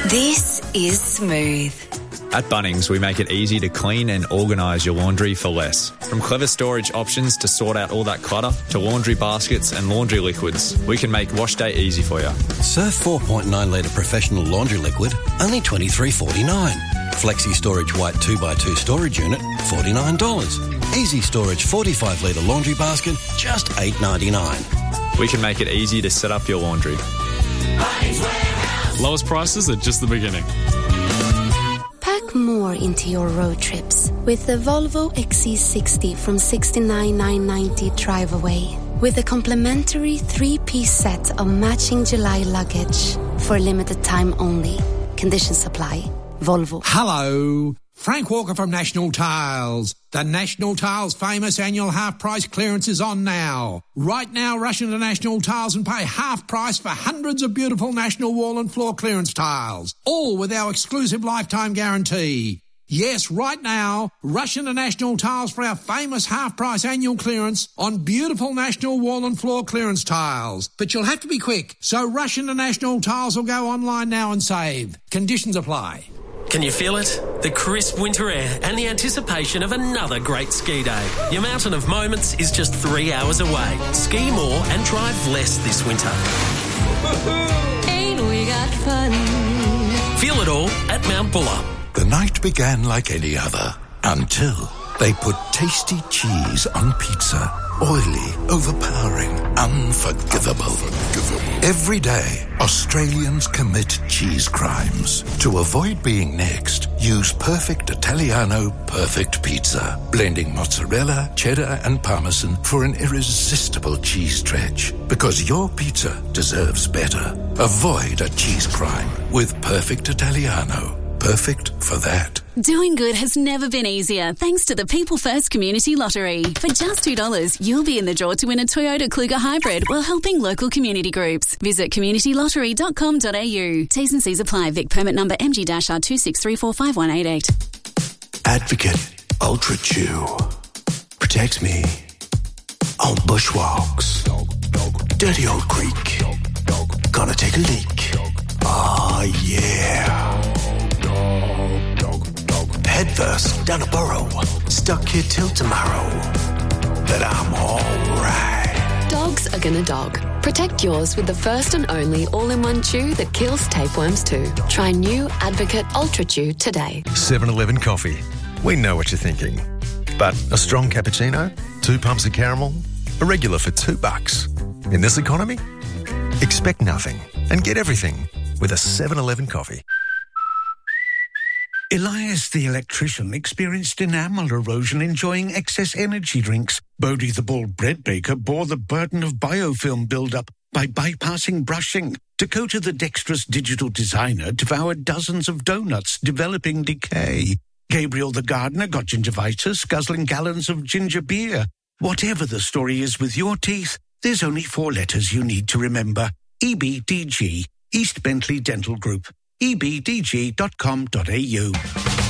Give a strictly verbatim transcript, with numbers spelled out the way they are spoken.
This is Smooth. At Bunnings, we make it easy to clean and organise your laundry for less. From clever storage options to sort out all that clutter, to laundry baskets and laundry liquids, we can make wash day easy for you. Surf four point nine litre professional laundry liquid, only twenty-three forty-nine. Flexi Storage White two by two storage unit, forty-nine dollars. Easy Storage forty-five litre laundry basket, just eight ninety-nine. We can make it easy to set up your laundry. Lowest prices are just the beginning. Pack more into your road trips with the Volvo X C sixty from sixty-nine thousand nine hundred ninety drive away. With a complimentary three-piece set of matching July luggage for a limited time only. Conditions apply. Volvo. Hello, Frank Walker from National Tiles. The National Tiles famous annual half-price clearance is on now. Right now, rush into National Tiles and pay half price for hundreds of beautiful National wall and floor clearance tiles, all with our exclusive lifetime guarantee. Yes, right now, rush into National Tiles for our famous half-price annual clearance on beautiful National wall and floor clearance tiles. But you'll have to be quick, so rush into National Tiles or go online now and save. Conditions apply. Can you feel it? The crisp winter air and the anticipation of another great ski day. Your mountain of moments is just three hours away. Ski more and drive less this winter. Ain't we got fun? Feel it all at Mount Buller. The night began like any other until they put tasty cheese on pizza. Oily, overpowering, unforgivable. unforgivable. Every day, Australians commit cheese crimes. To avoid being next, use Perfect Italiano Perfect Pizza, blending mozzarella, cheddar and parmesan for an irresistible cheese stretch. Because your pizza deserves better. Avoid a cheese crime with Perfect Italiano. Perfect for that. Doing good has never been easier thanks to the People First Community Lottery. For just two dollars, you'll be in the draw to win a Toyota Kluger Hybrid while helping local community groups. Visit community lottery dot com dot a u. T's and C's apply. Vic permit number M G R two six three four five one eight eight. Advocate Ultra Chew protects me on bushwalks. Dirty old creek. Gonna take a leak. Ah, yeah. Head first down a burrow, stuck here till tomorrow. But I'm alright. Dogs are gonna dog. Protect yours with the first and only all-in-one chew that kills tapeworms too. Try new Advocate Ultra Chew today. seven eleven Coffee. We know what you're thinking. But a strong cappuccino, two pumps of caramel, a regular for two bucks. In this economy, expect nothing and get everything with a seven eleven Coffee. Elias the electrician experienced enamel erosion enjoying excess energy drinks. Bodie the bald bread baker bore the burden of biofilm buildup by bypassing brushing. Dakota the dexterous digital designer devoured dozens of donuts, developing decay. Gabriel the gardener got gingivitis, guzzling gallons of ginger beer. Whatever the story is with your teeth, there's only four letters you need to remember. E B D G, East Bentley Dental Group. e b d g dot com dot a u.